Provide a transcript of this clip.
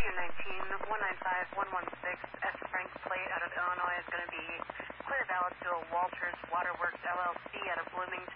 WU19-195-116 S. Frank Plate out of Illinois is going to be clear valid to a Walters Waterworks LLC out of Bloomington.